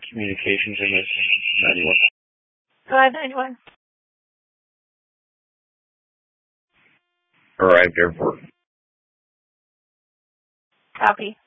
communications in this 91. Go ahead, 91. Arrived airport. Copy.